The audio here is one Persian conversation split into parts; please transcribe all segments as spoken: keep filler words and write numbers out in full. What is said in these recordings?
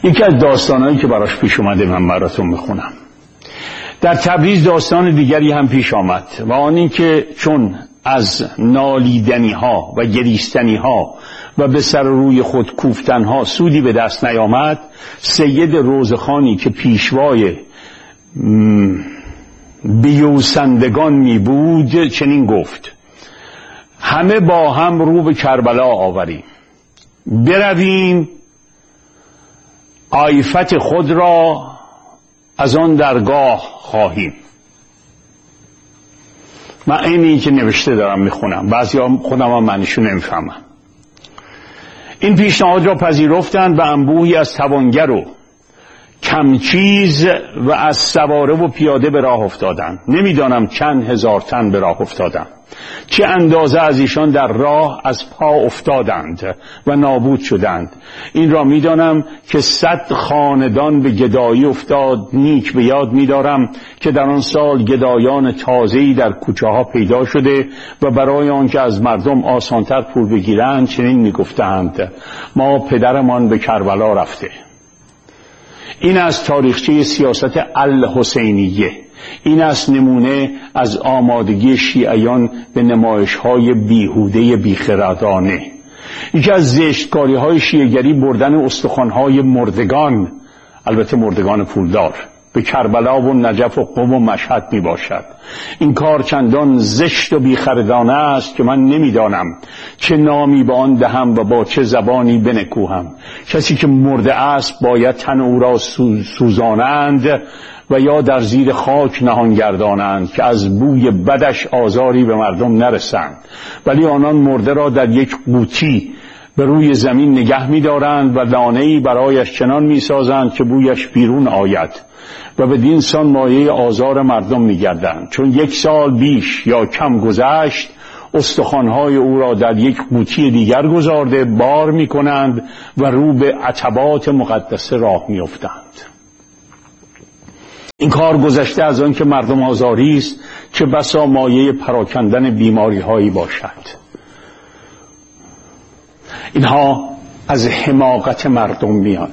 یکی از داستانهایی که براش پیش اومده من براتون میخونم. در تبریز داستان دیگری هم پیش آمد و آن این که چون از نالیدنی ها و گریستنی ها و به سر روی خود کوفتن ها سودی به دست نیامد، سید روزخانی که پیشوای بیوسندگان می بود چنین گفت: همه با هم رو به کربلا آوریم، برویم عافیت خود را از آن درگاه خواهیم. من این این که نوشته دارم میخونم، بعضی ها خودم هم معنیشو نمیفهمم. این پیشنهاد را پذیرفتند و انبوهی از توانگر و کمچیز و از سواره و پیاده به راه افتادند. نمیدانم چند هزار تن به راه افتادند، چه اندازه از ایشان در راه از پا افتادند و نابود شدند. این را میدانم که صد خاندان به گدایی افتاد. نیک به یاد میدارم که در آن سال گدایان تازه‌ای در کوچه ها پیدا شده و برای آنکه از مردم آسانتر پول بگیرند چنین میگفتند: ما پدرمان به کربلا رفته. این از تاریخچه سیاست الحسینیه. این است نمونه از آمادگی شیعیان به نمایش‌های بیهوده بیخردانه. یکی از زشتکاری‌های شیعه‌گری بردن استخوان‌های مردگان، البته مردگان پولدار، به کربلا و نجف و قم و مشهد می باشد. این کار چندان زشت و بیخردانه است که من نمیدانم چه نامی به آن دهم و با چه زبانی بنکوهم. کسی که مرده است باید تن او را سوزانند و یا در زیر خاک نهان گردانند که از بوی بدش آزاری به مردم نرسند، ولی آنان مرده را در یک قوطی به روی زمین نگه می دارند و لانه‌ای برایش چنان می سازند که بویش بیرون آید و بدین سان مایه آزار مردم می گردند. چون یک سال بیش یا کم گذشت، استخوان‌های او را در یک قوطی دیگر گذارده بار می کنند و رو به عتبات مقدسه راه می افتند. این کار گذشته از آن که مردم آزاری است، چه بسا مایه پراکندن بیماری هایی باشد. اینها از حماقت مردم میاد.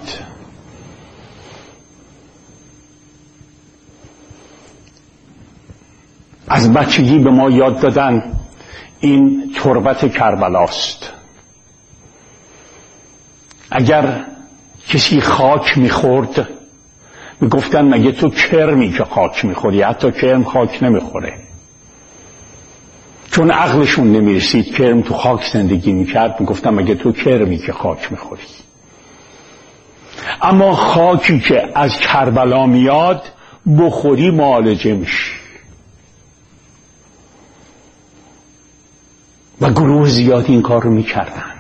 از بچگی به ما یاد دادن این تربت کربلاست. اگر کسی خاک میخورد میگفتن مگه تو کرمی که خاک میخوری؟ حتی کرم خاک نمیخوره، چون عقلشون نمیرسید کرم تو خاک زندگی میکرد. میگفتن مگه تو کرمی که خاک میخوری؟ اما خاکی که از کربلا میاد بخوری معالجه میشی. و گروه زیادی این کار رو میکردند.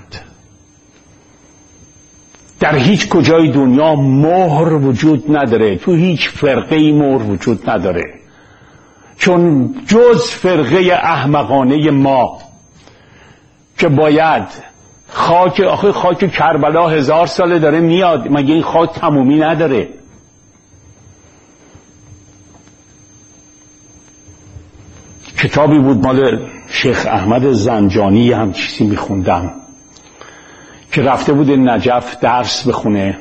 در هیچ کجای دنیا مهر وجود نداره، تو هیچ فرقه‌ای مهر وجود نداره، چون جز فرقه احمقانه ما که باید خاک، آخه خاک کربلا هزار ساله داره میاد، مگه این خاک تمومی نداره؟ کتابی بود مال شیخ احمد زنجانی، هم چیزی میخوندم که رفته بود نجف درس بخونه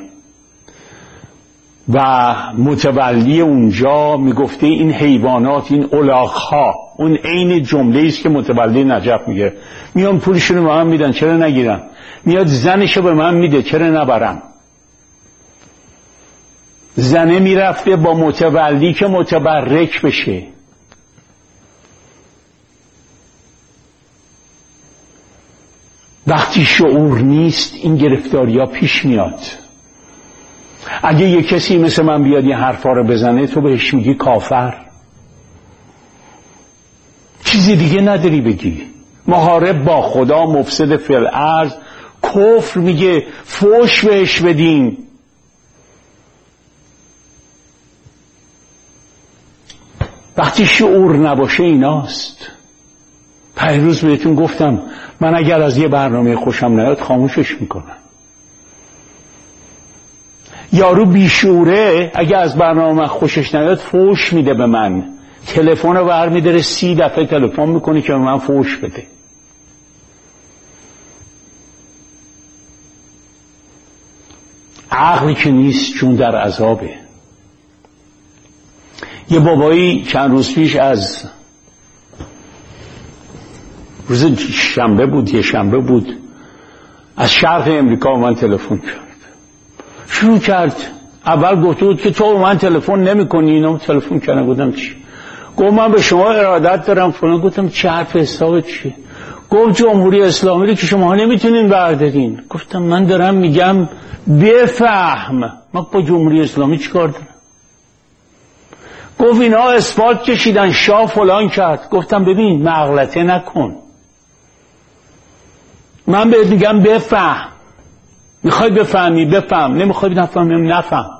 و متولی اونجا میگفته این حیوانات، این الاغ‌ها، اون عین جمله است که متولی نجف میگه، میان پولشون رو به من میدن چرا نگیرم، میاد زنشو به من میده چرا نبرم. زنه میرفته با متولی که متبرک بشه. وقتی شعور نیست این گرفتاری ها پیش میاد. اگه یه کسی مثل من بیاد یه حرفا رو بزنه تو بهش میگی کافر، چیزی دیگه نداری بگی. محارب با خدا، مفسد فی الارض، کفر میگه، فوش بهش بدین. وقتی شعور نباشه ایناست. پیروز بهتون گفتم من اگر از یه برنامه خوشم نیاد خاموشش میکنم. یارو بیشوره اگر از برنامه خوشش نیاد فوش میده به من، تلفن رو برمیداره سی دفعه تلفن میکنه که به من فوش بده. عقلی که نیست چون در عذابه. یه بابایی چند روز پیش از روز شنبه بود یه شنبه بود از شرق امریکا من تلفن کرد، شروع کرد. اول گفته بود که تو من تلفن نمی کنی. اینا تلفن کردن، گفتم چی؟ گفت من به شما ارادت دارم فلان. گفتم چه حرف حساب چیه؟ گفت جمهوری اسلامی رو که شما نمیتونین بردارین. گفتم من دارم میگم بفهم، من با جمهوری اسلامی چیکار دارم؟ گفت اینا اسفالت کشیدن، شاه فلان کرد. گفتم ببین مغلطه نکن، من بهت میگم بفهم. میخوای بفهمی بفهم، نمیخوای نفهمی نفهم.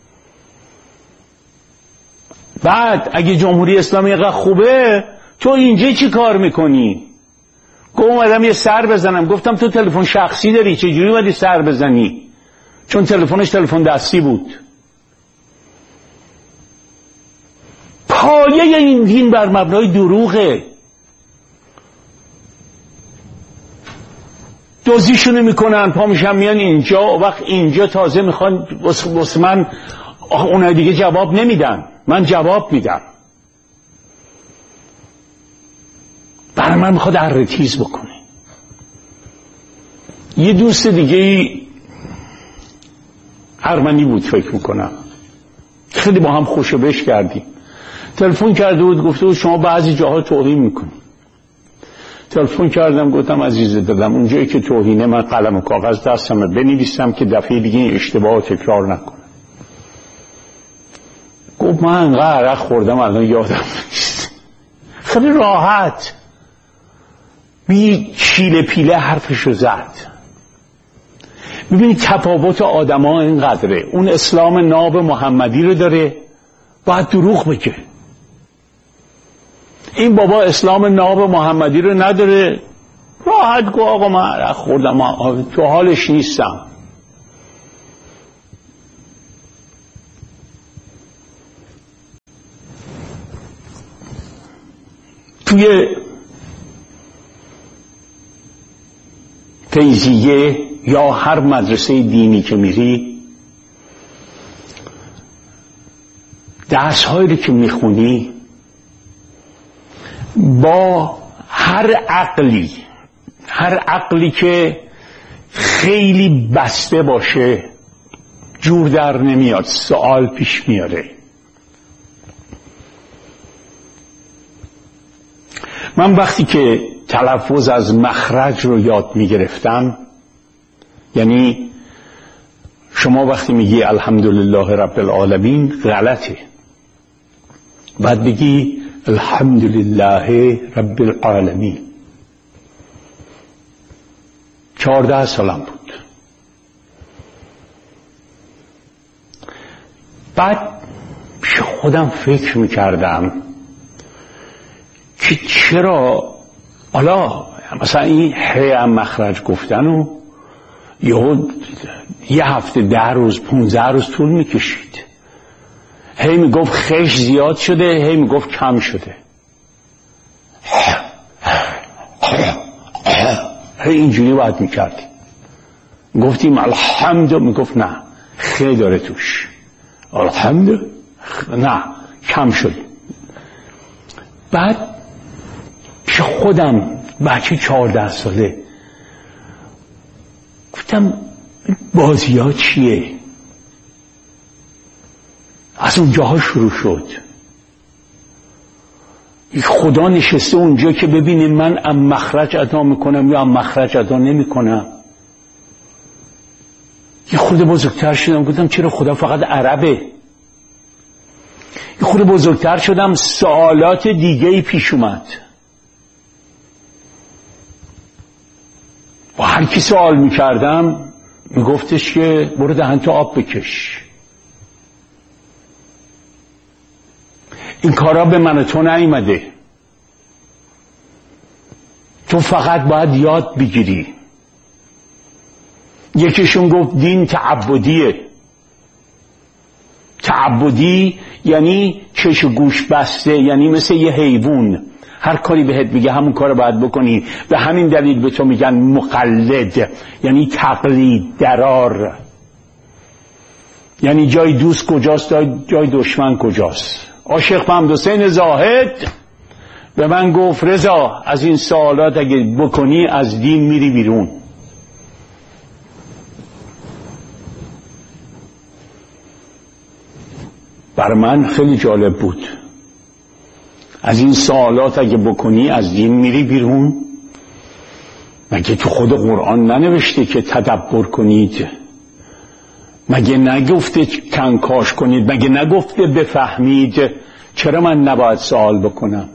بعد اگه جمهوری اسلامی اینقدر خوبه تو اینجا چی کار میکنی؟ گفت اومدم یه سر بزنم. گفتم تو تلفن شخصی داری، چجوری اومدی سر بزنی؟ چون تلفنش تلفن دستی بود. پایه این دین بر مبنای دروغه. دوزیشونو میکنن، پا میشن میان اینجا، وقت اینجا تازه میخوان واسه من اونها دیگه جواب نمیدن، من جواب میدم. برای من میخواد ارتیز بکنه. یه دوست دیگه ارمنی بود فکر میکنم، خیلی با هم خوشبش کردیم. تلفن کرده بود گفته بود شما بعضی جاها توهین میکنی. تلفن کردم گفتم عزیز دلم اونجایی که توهینه من قلم و کاغذ دستمه بنویسم که دفعه دیگه این اشتباه تکرار نکنم. گفت من انقدر عرق خوردم الان یادم نیست. خیلی راحت بی چیله پیله حرفشو زد. ببینید تفاوت آدم ها اینقدره. اون اسلام ناب محمدی رو داره، باید دروغ بگه. این بابا اسلام ناب محمدی رو نداره، راحت گو آقا من عرق خوردم تو حالش نیستم. توی فیضیه یا هر مدرسه دینی که میری، درس هایی که میخونی با هر عقلی هر عقلی که خیلی بسته باشه جور در نمیاد، سوال پیش میاره. من وقتی که تلفظ از مخرج رو یاد میگرفتم، یعنی شما وقتی میگی الحمدلله رب العالمین غلطه، بعد بگی الحمدلله رب العالمین. چهارده سالم بود. بعد پیش خودم فکر میکردم که چرا حالا مثلا این هی مخرج گفتن و یه یه هفته ده روز پونزده روز طول میکشید. هی میگفت خش زیاد شده، هی میگفت کم شده. هی اینجوری باید میکردیم. گفتیم الحمد، میگفت نه خیلی داره توش. الحمد نه کم شد. بعد پیش خودم بچه چهارده ساله گفتم بازی ها چیه؟ از اونجاها شروع شد. خدا نشسته اونجا که ببینه من ام مخرج ادا میکنم یا ام مخرج ادا نمیکنم. یه خود بزرگتر شدم گفتم چرا خدا فقط عربه؟ یه خود بزرگتر شدم سوالات دیگه‌ای پیش اومد. با هر کی سوال میکردم میگفتش که برو دهن تو آب بکش. این کارا به من و تو نیامده، تو فقط باید یاد بگیری. یکیشون گفت دین تعبدیه. تعبدی یعنی چش و گوش بسته، یعنی مثل یه حیوان هر کاری بهت میگه همون کارو باید بکنی. به همین دلیل به تو میگن مقلد، یعنی تقلید درار. یعنی جای دوست کجاست جای دشمن کجاست. عاشق محمدحسین زاهد به من گفت رضا از این سوالات اگه بکنی از دین میری بیرون. بر من خیلی جالب بود. از این سوالات اگه بکنی از دین میری بیرون؟ مگه تو خود قرآن ننوشته که تدبر کنید؟ مگه نگفته کنکاش کنید؟ مگه نگفته بفهمید؟ چرا من نباید سوال بکنم؟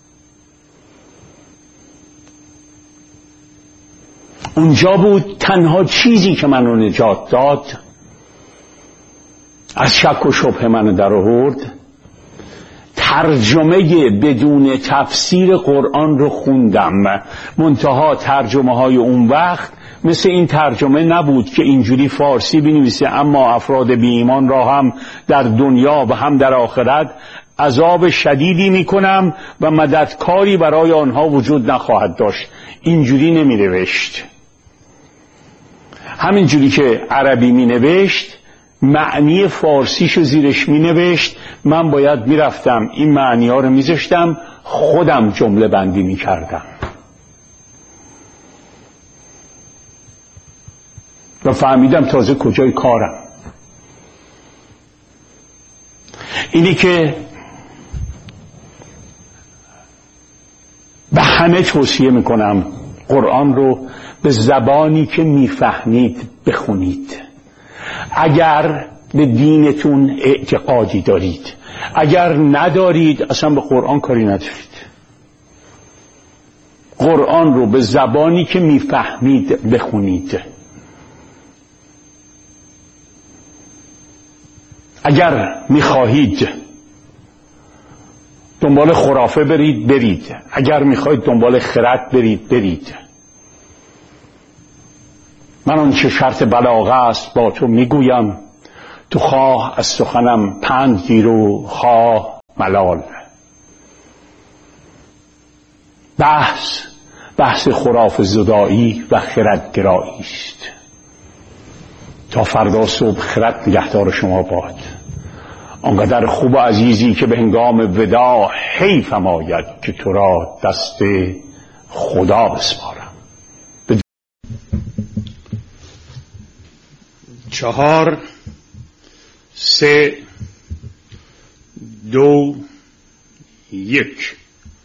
اونجا بود تنها چیزی که منو نجات داد، از شک و شبهه منو در آورد. ترجمه بدون تفسیر قرآن رو خوندم، منتها ترجمه های اون وقت مثل این ترجمه نبود که اینجوری فارسی بنویسه اما افراد بی ایمان را هم در دنیا و هم در آخرت عذاب شدیدی میکنم و مددکاری برای آنها وجود نخواهد داشت. اینجوری نمی نوشت. همینجوری که عربی می نوشت معنی فارسیشو زیرش می نوشت. من باید می رفتم این معنی ها رو می زشتم، خودم جمله بندی می کردم و فهمیدم تازه کجای کارم. اینی که به همه توصیه می کنم قرآن رو به زبانی که می فهمید بخونید. اگر به دینتون اعتقادی دارید، اگر ندارید اصلا به قرآن کاری ندارید. قرآن رو به زبانی که میفهمید بخونید. اگر میخواهید دنبال خرافه برید برید، اگر میخواهید دنبال خرد برید برید. من آن چه شرط بلاغه است با تو میگویم، تو خواه از سخنم پند گیر و خواه ملال. بحث بحث خرافه زدایی و خردگرایی است. تا فردا صبح خرد نگهدار شما باد. آنقدر خوب و عزیزی که به هنگام وداع حیفم آید که تو را دست خدا بسپارم. چهار سه دو یک.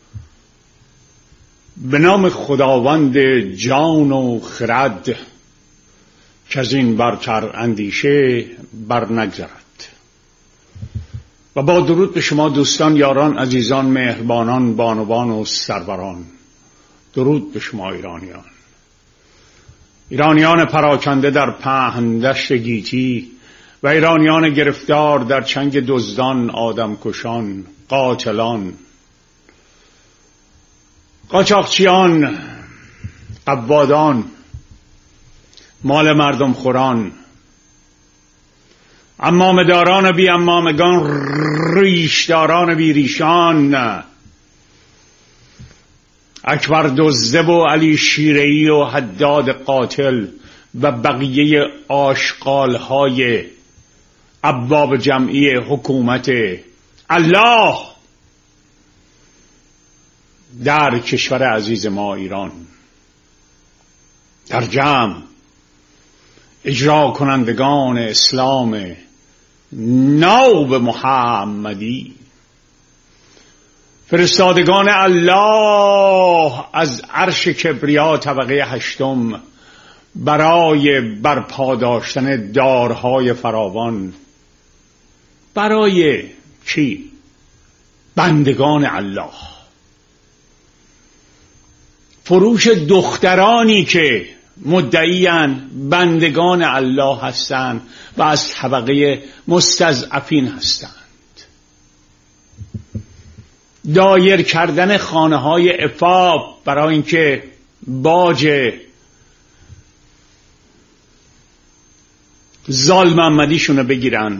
به نام خداوند جان و خرد که از این برتر اندیشه بر نگذرد. و با درود به شما دوستان، یاران، عزیزان، مهربانان، بانوان و سروران. درود به شما ایرانیان، ایرانیان پراکنده در پهن دشت گیتی و ایرانیان گرفتار در چنگ دزدان، آدمکشان، قاتلان، قاچاقچیان، قوادان، مال مردم خوران، عمامداران بی عمامگان، ریشداران بی ریشان، اکبر دزده و علی شیره‌ای و حداد قاتل و بقیه آشغال‌های ابواب جمعی حکومت الله در کشور عزیز ما ایران، در جمع اجرا کنندگان اسلام ناب محمدی، فرستادگان الله از عرش کبریا طبقه هشتم برای برپا داشتن دارهای فراوان. برای چی؟ بندگان الله. فروش دخترانی که مدعیان بندگان الله هستند و از طبقه مستضعفین هستند. دایر کردن خانه های عفاف برای اینکه باج زال محمدیشونو بگیرن،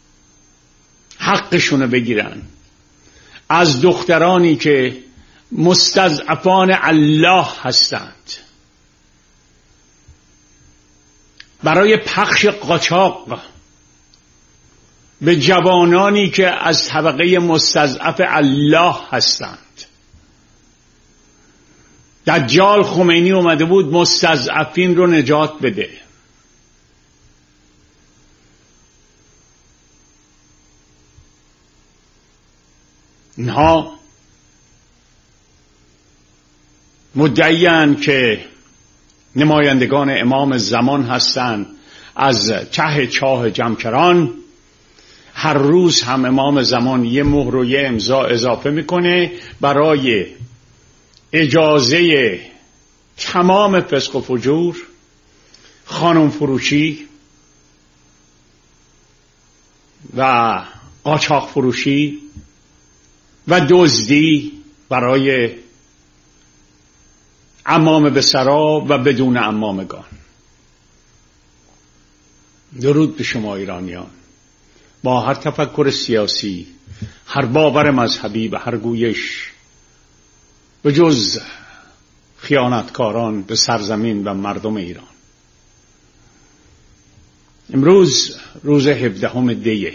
حقشونو بگیرن از دخترانی که مستضعفان الله هستند. برای پخش قاچاق به جوانانی که از طبقه مستضعف الله هستند. دجال خمینی اومده بود مستضعفین رو نجات بده. اینها مدعی‌اند که نمایندگان امام زمان هستند از ته چاه جمکران. هر روز هم امام زمان یه مهر و یه امضا اضافه میکنه برای اجازه تمام فسق و فجور، خانم فروشی و قاچاق فروشی و دزدی برای عمامه به سرا و بدون عمامگان. درود به شما ایرانیان. با هر تفکر سیاسی، هر باور مذهبی و هر گویش، به جز خیانتکاران به سرزمین و مردم ایران. امروز روز هفدهم دیه.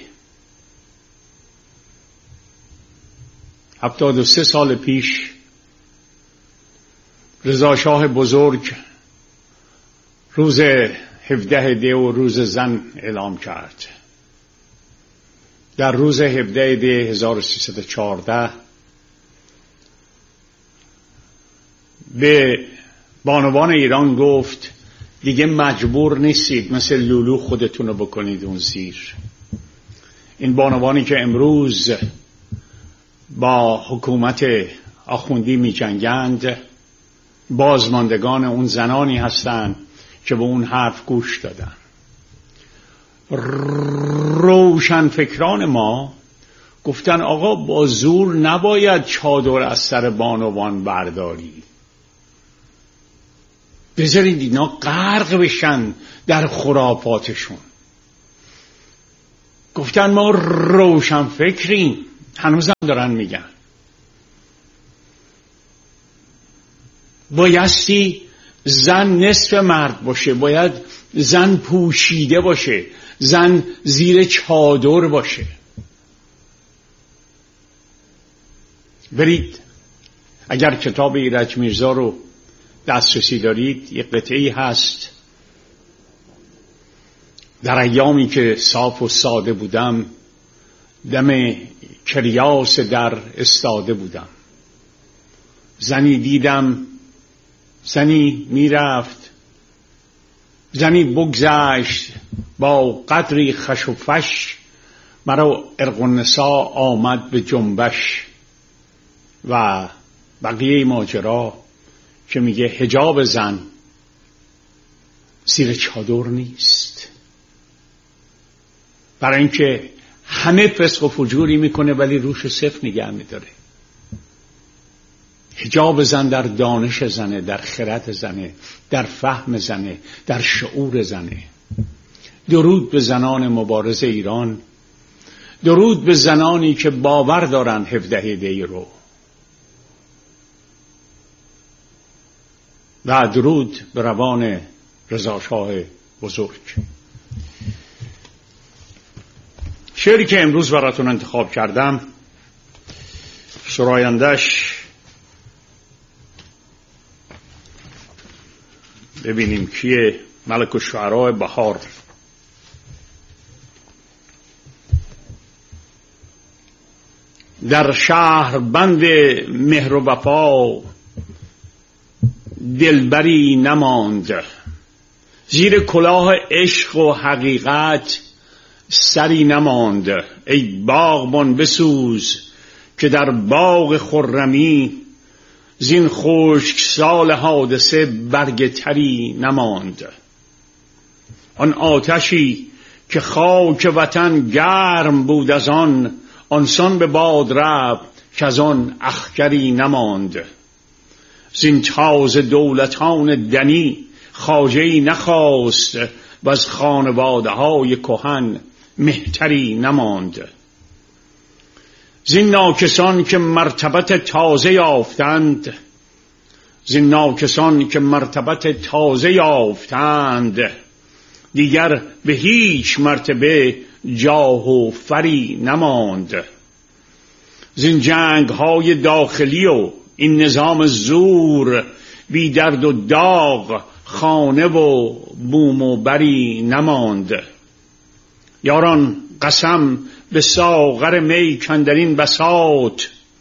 هفتاد و سه سال پیش رضا شاه بزرگ روز هفده دی و روز زن اعلام کرد. در روز هفده دی هزار و سیصد و چهارده به بانوان ایران گفت دیگه مجبور نیستید مثل لولو خودتون رو بکنید اون زیر. این بانوانی که امروز با حکومت آخوندی می جنگند بازماندگان اون زنانی هستند که به اون حرف گوش دادن. روشن فکران ما گفتن آقا با زور نباید چادر از سر بانوان برداری، بذارید اینا غرق بشن در خرافاتشون. گفتن ما روشن فکریم، هنوزم دارن میگن بایستی زن نصف مرد باشه، باید زن پوشیده باشه، زن زیر چادر باشه. برید اگر کتاب ایرج میرزا رو دسترسی دارید، یک قطعی هست در ایامی که صاف و ساده بودم دم کریاس در استاده بودم. زنی دیدم، زنی میرفت، زنی بگذشت با قدری خش و فش، مرا ارق النساء آمد به جنبش. و بقیه ماجرا که میگه حجاب زن زیر چادر نیست، برای اینکه همه فسق و فجوری میکنه ولی روش صفر نگه میداره. حجاب زن در دانش زنه، در خرد زنه، در فهم زنه، در شعور زنه. درود به زنان مبارز ایران، درود به زنانی که باور دارن هفده دی رو، و درود به روان رضا شاه بزرگ. شعری که امروز براتون انتخاب کردم سرایندش ببینیم کیه؟ ملک الشعراء بهار. در شهر بند مهر و وفا دلبری نماند، زیر کلاه عشق و حقیقت سری نماند. ای باغبان بسوز که در باغ خرمی، زین خشک سال حادثه برگ تری نماند. آن آتشی که خاک وطن گرم بود از آن، آنسان به باد رفت که از آن اخگری نماند. زین تاز دولتان دنی خواجه‌ای نخواست، و از خانواده های کهن مهتری نماند. زین ناکسان که مرتبت تازه یافتند، زین ناکسان که مرتبت تازه یافتند، دیگر به هیچ مرتبه جاه و فری نماند. زین جنگ های داخلی و این نظام زور، بی درد و داغ خانه و بوم و بری نماند. یاران قسم به ساغر می کاندرین بساط،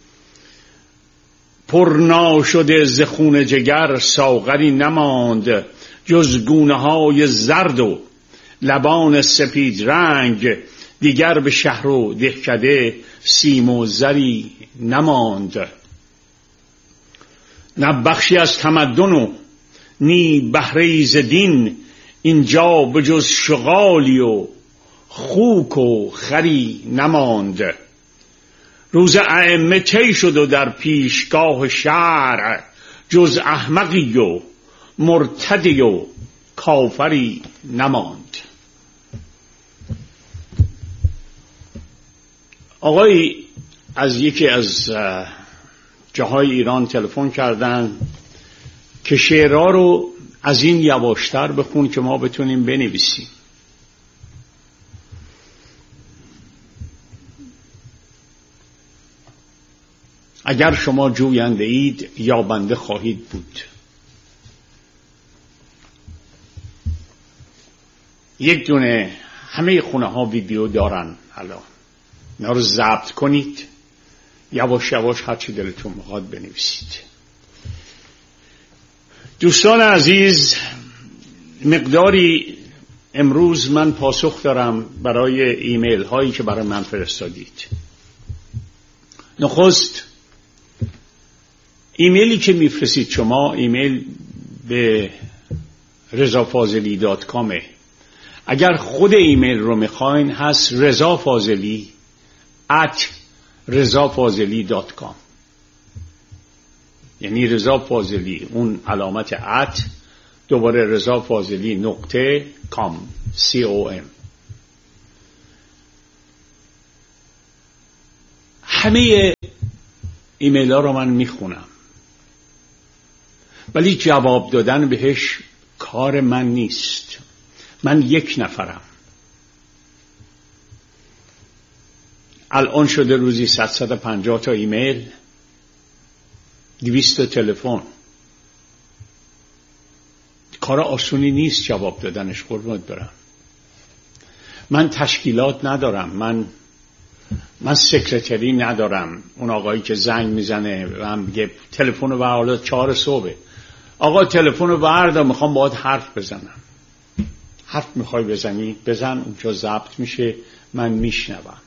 پر ناشده ز خون جگر ساغری نماند. جز گونه های زرد و لبان سپید رنگ، دیگر به شهر و دهکده سیم و زری نماند. نه بخشی از تمدن و نی بهره ز دین، اینجا به جز شغالی و خوک و خری نماند. روز ائمه طی شد و در پیشگاه شرع، جز احمقی و مرتدی و کافری نماند. آقای از یکی از جاهای ایران تلفن کردن که شعرها رو از این یواشتر بخون که ما بتونیم بنویسیم. اگر شما جوینده اید یابنده خواهید بود. یک دونه همه خونه ها ویدیو دارن الان، اینا رو ضبط کنید، یواش یواش هر چی دلتون میخواد بنویسید. دوستان عزیز، مقداری امروز من پاسخ دارم برای ایمیل هایی که برای من فرستادید. نخست ایمیلی که میفرستید شما، ایمیل به رضافاضلی دات کامه. اگر خود ایمیل رو میخواین هست رضافاضلی ات رضافاضلی دات کام، یعنی رضا فاضلی اون علامت ات دوباره رضافاضلی نقطه کام سی او ام. همه ایمیل ها رو من میخونم، ولی جواب دادن بهش کار من نیست. من یک نفرم. الان شده روزی صد صد و پنجاه تا ایمیل، دویست تا تلفن. کار آسونی نیست جواب دادنش، قربونت برم. من تشکیلات ندارم، من من سکرتری ندارم. اون آقایی که زنگ میزنه و هم میگه تلفن رو حالا چهار صبح، آقا تلفن رو بردا میخوام باهات حرف بزنم. حرف میخوای بزنی بزن، اونجا ضبط میشه، من میشنوم.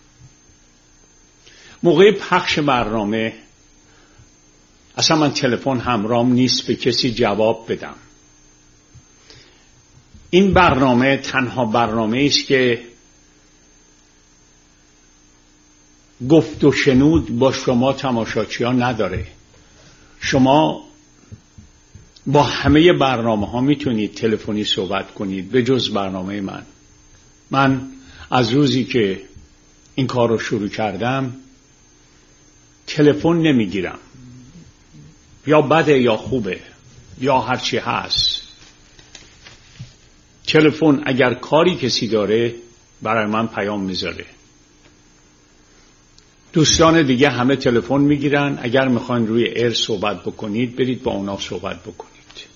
موقع پخش برنامه اصلا من تلفن همراهم نیست به کسی جواب بدم. این برنامه تنها برنامه است که گفت و شنود با شما تماشاچیان نداره. شما با همه برنامه ها میتونید تلفنی صحبت کنید به جز برنامه من. من از روزی که این کار رو شروع کردم تلفن نمیگیرم، یا بده یا خوبه یا هرچی هست. تلفن اگر کاری کسی داره برای من پیام میذاره. دوستان دیگه همه تلفن میگیرن. اگر میخواین روی ایر صحبت بکنید برید با اونا صحبت بکنید.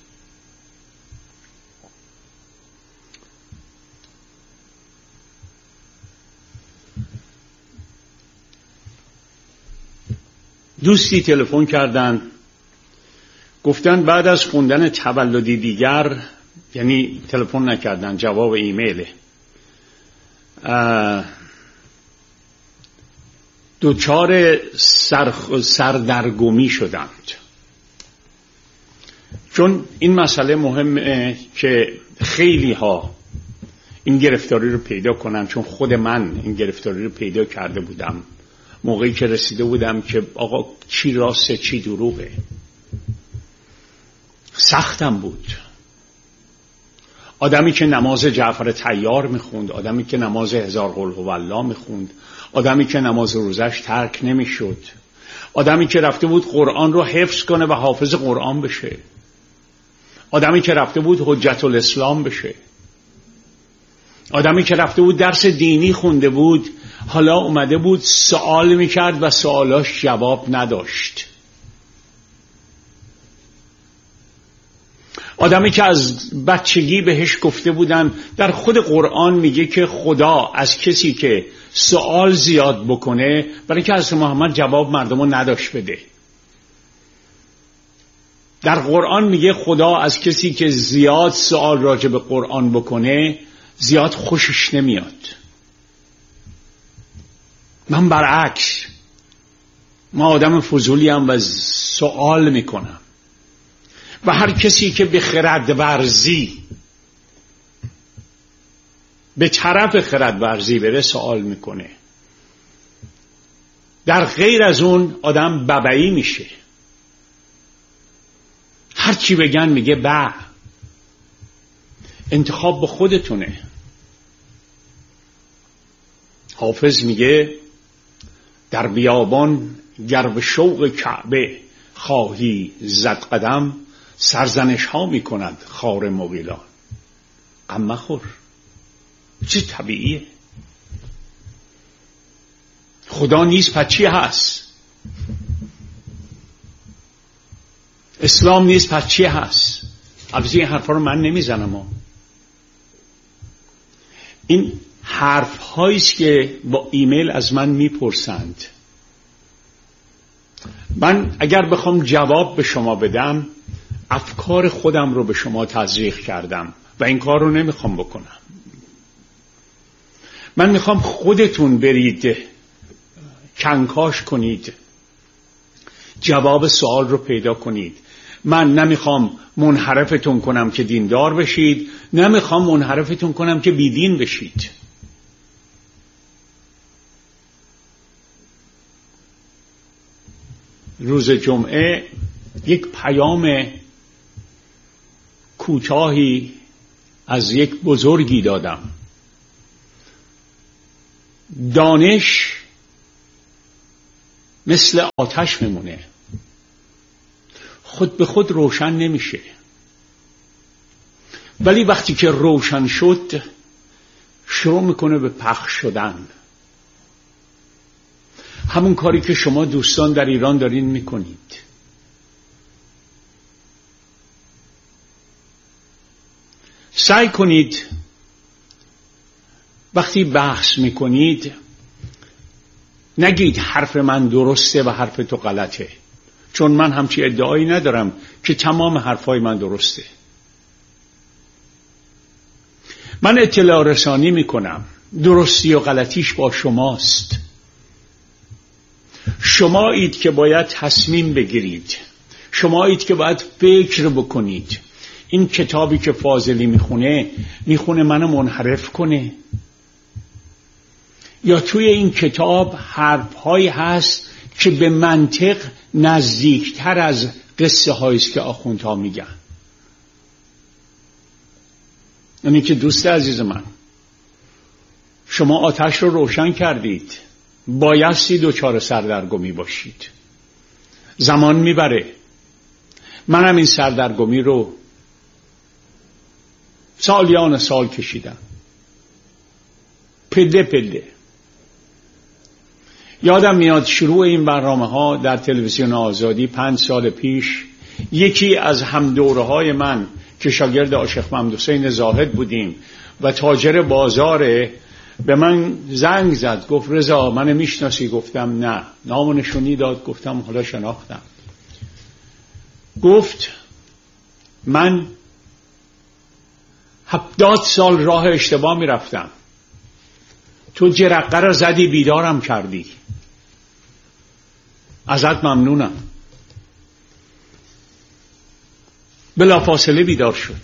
دوستی تلفن کردن، گفتن بعد از خوندن تولدی دیگر، یعنی تلفن نکردن، جواب ایمیله، دوچار سرخ سردرگمی شدند. چون این مسئله مهمه که خیلی ها این گرفتاری رو پیدا کنن، چون خود من این گرفتاری رو پیدا کرده بودم موقعی که رسیده بودم که آقا چی راسته چی دروغه. سختم بود. آدمی که نماز جعفر طیار میخوند، آدمی که نماز هزار قل هوالله میخوند، آدمی که نماز روزش ترک نمیشد، آدمی که رفته بود قرآن رو حفظ کنه و حافظ قرآن بشه، آدمی که رفته بود حجت الاسلام بشه. آدمی که رفته بود درس دینی خونده بود، حالا اومده بود سوال میکرد و سوالاش جواب نداشت. آدمی که از بچگی بهش گفته بودن، در خود قرآن میگه که خدا از کسی که سوال زیاد بکنه، برای که از محمد جواب مردمو نداشت بده. در قرآن میگه خدا از کسی که زیاد سوال راجع به قرآن بکنه زیاد خوشش نمیاد. من برعکس، ما آدم فضولیم و سوال میکنم و هر کسی که به خرد ورزی، به طرف خرد ورزی بره سوال میکنه. در غیر از اون آدم ببعی میشه، هر چی بگن میگه به. انتخاب به خودتونه. حافظ میگه در بیابان گر به شوق کعبه خواهی زد قدم، سرزنش ها میکند خار مغیلان. غم مخور، چیز طبیعیه. خدا نیست پس چی هست؟ اسلام نیست پس چی هست؟ البته این حرفا رو من نمیزنم. این حرف هاییست که با ایمیل از من میپرسند. من اگر بخوام جواب به شما بدم، افکار خودم رو به شما تزریق کردم و این کار رو نمیخوام بکنم. من میخوام خودتون برید کنکاش کنید، جواب سوال رو پیدا کنید. من نمیخوام منحرفتون کنم که دیندار بشید، نمیخوام منحرفتون کنم که بیدین بشید. روز جمعه یک پیام کوتاهی از یک بزرگی دادم. دانش مثل آتش میمونه، خود به خود روشن نمیشه، ولی وقتی که روشن شد شروع میکنه به پخش شدن. همون کاری که شما دوستان در ایران دارین میکنید. سعی کنید وقتی بحث میکنید نگید حرف من درسته و حرف تو غلطه، چون من همچی ادعایی ندارم که تمام حرفای من درسته. من اطلاع رسانی میکنم، درستی و غلطیش با شماست. شمایید که باید تصمیم بگیرید، شمایید که باید فکر بکنید. این کتابی که فاضلی میخونه میخونه منو منحرف کنه، یا توی این کتاب حرفهایی هست که به منطق نزدیکتر از قصه هاییست که آخوندها میگن. یعنی که دوست عزیز من، شما آتش رو روشن کردید، بایستی دوچار سردرگمی باشید. زمان میبره. منم این سردرگمی رو سالیان سال کشیدم، پله پله. یادم میاد شروع این برنامه ها در تلویزیون آزادی پنج سال پیش، یکی از همدوره های من که شاگرد عاشق محمد حسین زاهد بودیم و تاجر بازاره، به من زنگ زد، گفت رضا من میشناسی؟ گفتم نه. نام و نشونی داد، گفتم حالا شناختم. گفت من هفتاد سال راه اشتباه میرفتم، تو جرقه را زدی بیدارم کردی، ازت ممنونم. بلافاصله بیدار شد.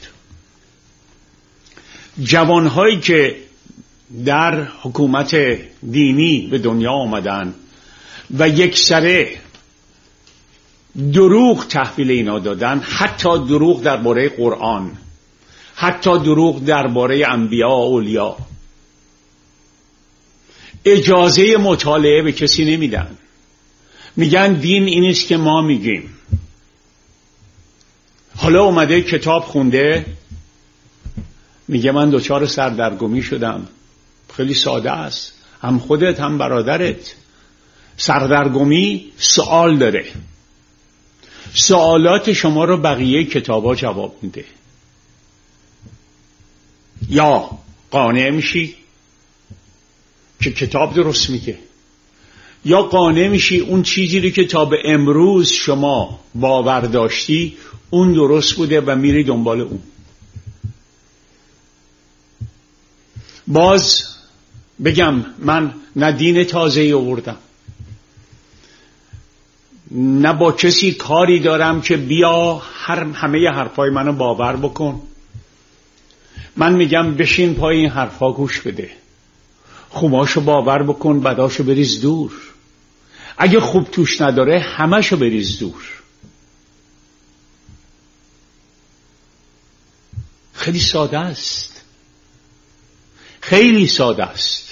جوانهایی که در حکومت دینی به دنیا آمدن و یک سره دروغ تحویل اینا دادن، حتی دروغ درباره قرآن، حتی دروغ درباره انبیا و اولیاء، اجازه مطالعه به کسی نمیدن. میگن دین اینیست که ما میگیم. حالا اومده کتاب خونده، میگه من دچار سردرگمی شدم. خیلی ساده است، هم خودت هم برادرت. سردرگمی سوال داره، سوالات شما رو بقیه کتابا جواب میده. یا قانع میشی که کتاب درست میگه، یا قانع میشی اون چیزی رو که تا به امروز شما باور داشتی اون درست بوده و میری دنبال اون. باز بگم من نه دین تازه‌ای آوردم، نه با کسی کاری دارم که بیا هر همه حرفای منو باور بکن. من میگم بشین پای این حرفا گوش بده، خوباشو باور بکن، بداشو بریز دور. اگه خوب توش نداره همشو بریز دور. خیلی ساده است، خیلی ساده است.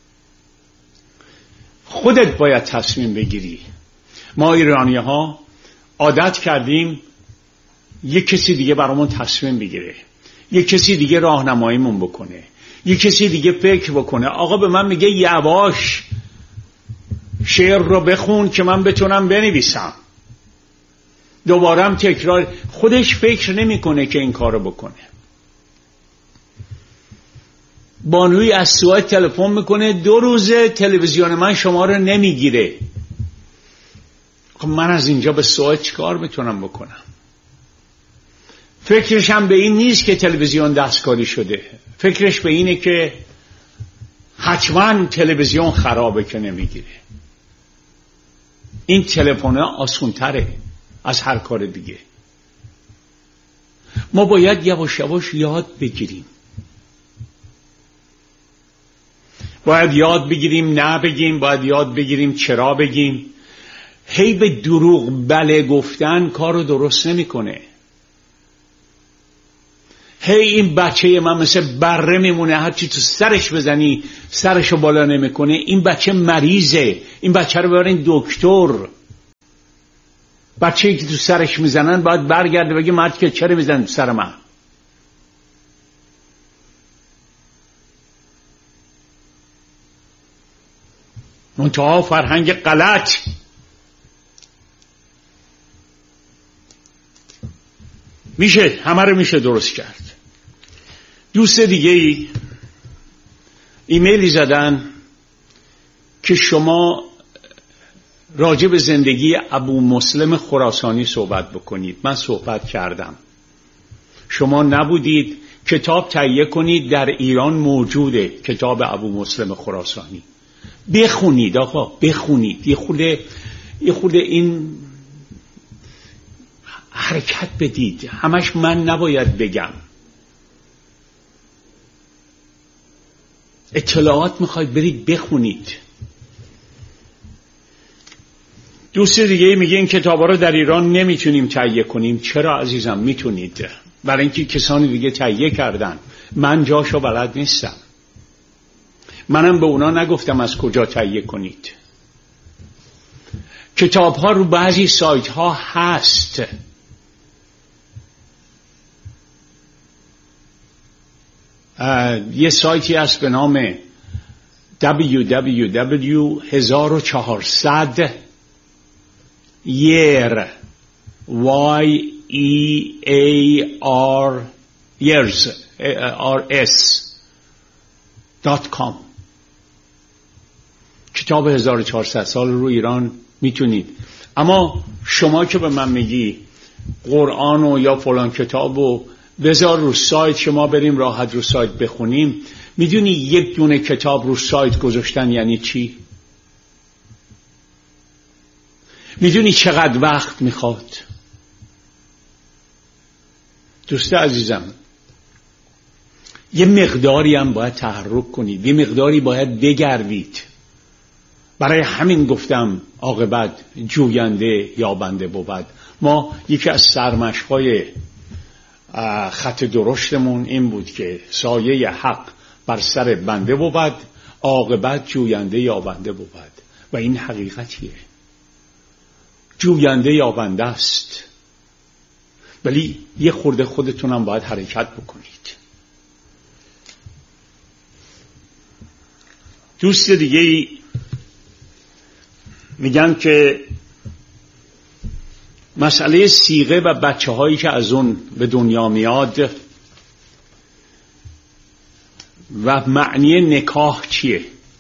خودت باید تصمیم بگیری. ما ایرانی ها عادت کردیم یک کسی دیگه برامون تصمیم بگیره، یک کسی دیگه راهنماییمون بکنه، یک کسی دیگه فکر بکنه. آقا به من میگه یواش شعر رو بخون که من بتونم بنویسم، دوبارم تکرار. خودش فکر نمیکنه که این کارو بکنه. بانوی از سوئد تلفن میکنه دو روزه تلویزیون من شما رو نمیگیره. خب من از اینجا به سوئد چیکار میتونم بکنم؟ فکرش هم به این نیست که تلویزیون دستکاری شده، فکرش به اینه که حتما تلویزیون خرابه که نمیگیره. این تلفن آسونتره از هر کار دیگه. ما باید یواش یواش یاد بگیریم، باید یاد بگیریم نه بگیم، باید یاد بگیریم چرا بگیم. هی به دروغ بله گفتن کار رو درست نمیکنه. هی این بچه من مثل بره میمونه، هرچی تو سرش بزنی سرشو بالا نمیکنه. این بچه مریضه، این بچه رو ببرین دکتر. بچه‌ای که تو سرش میزنن باید برگرده بگه مرد که چرا میزنن تو سر من؟ منتها فرهنگ غلط. میشه همه رو میشه درست کرد. دوست دیگه ای ایمیلی زدن که شما راجع به زندگی ابو مسلم خراسانی صحبت بکنید. من صحبت کردم، شما نبودید. کتاب تهیه کنید، در ایران موجوده کتاب ابو مسلم خراسانی. بخونید آقا، بخونید. یه خورده یه خورده این حرکت بدید. همش من نباید بگم. اطلاعات میخواید برید بخونید. دوست دیگه میگه این کتابا رو در ایران نمیتونیم تهیه کنیم. چرا عزیزم؟ میتونید، برای اینکه کسانی دیگه تهیه کردن. من جاشو بلد نیستم، منم به اونا نگفتم از کجا تهیه کنید. کتاب ها رو بعضی سایت ها هست. یه سایتی هست به نام دبلیو دبلیو دبلیو هزار و چهارصد year y e a r years r s dot com. کتاب هزار و چهارصد سال رو ایران میتونید. اما شما که به من میگی قرآن و یا فلان کتاب و بذار رو سایت، شما بریم راحت رو سایت بخونیم. میدونی یک دونه کتاب رو سایت گذاشتن یعنی چی؟ میدونی چقدر وقت میخواد؟ دوست عزیزم، یه مقداری هم باید تحرک کنید، یه مقداری باید بگردید. برای همین گفتم عاقبت جوینده یابنده بود. ما یکی از سرمشق‌های خط درشتمون این بود که سایه حق بر سر بنده بود، عاقبت جوینده یابنده بود. و این حقیقتیه، جوینده یابنده است. ولی یه خورده خودتونم باید حرکت بکنید. دوست دیگه ای میگن که مسئله صیغه و بچه هایی که از اون به دنیا میاد و معنی نکاح چیه.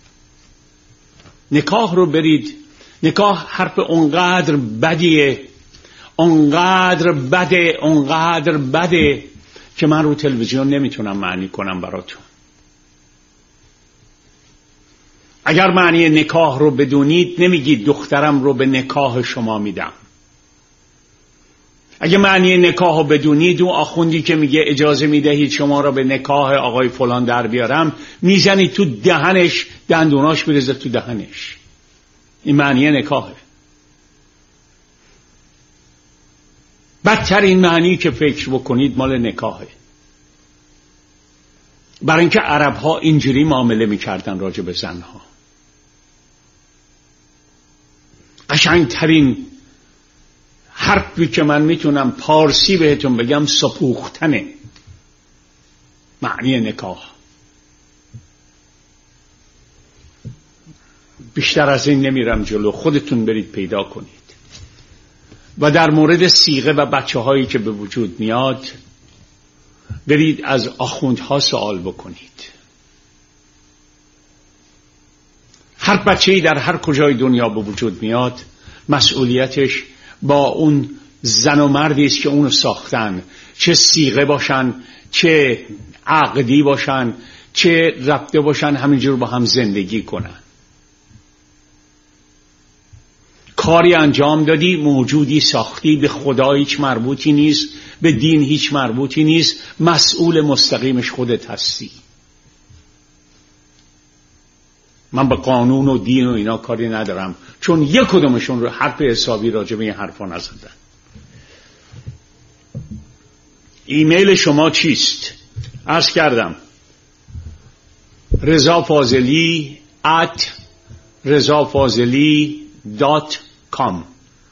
نکاح رو برید، نکاح حرف اونقدر بدیه، اونقدر بده، اونقدر بده که من رو تلویزیون نمیتونم معنی کنم براتون. اگر معنی نکاح رو بدونید نمیگید دخترم رو به نکاح شما میدم. اگه معنی نکاح رو بدونید اون آخوندی که میگه اجازه میدهید شما رو به نکاح آقای فلان در بیارم میزنید تو دهنش، دندوناش میرزه تو دهنش. این معنی نکاحه. بدترین معنی که فکر بکنید مال نکاحه. برای اینکه عرب ها اینجوری معامله میکردن راجع به زنها. قشنگترین حرفی که من میتونم پارسی بهتون بگم سپوختنه معنی نکاح. بیشتر از این نمیرم جلو، خودتون برید پیدا کنید. و در مورد صیغه و بچه هایی که به وجود میاد برید از آخوندها سوال بکنید. هر بچه‌ای در هر کجای دنیا به وجود میاد مسئولیتش با اون زن و مردی است که اونو ساختن، چه صیغه باشن، چه عقدی باشن، چه رفته باشن، همینجور با هم زندگی کنن. کاری انجام دادی، موجودی ساختی، به خدا هیچ مربوطی نیست، به دین هیچ مربوطی نیست، مسئول مستقیمش خودت هستی. من به قانون و دین و اینا کاری ندارم، چون یک کدومشون رو حرف حسابی راجع به این حرفا نزدن. ایمیل شما چیست؟ عرض کردم رضا فاضلی ات رضا فاضلی دات کام.